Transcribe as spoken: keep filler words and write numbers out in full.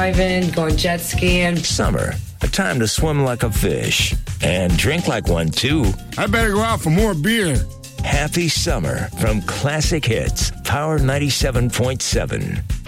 driving, going jet skiing. Summer, a time to swim like a fish and drink like one, too. I better go out for more beer. Happy summer from Classic Hits, Power ninety-seven point seven.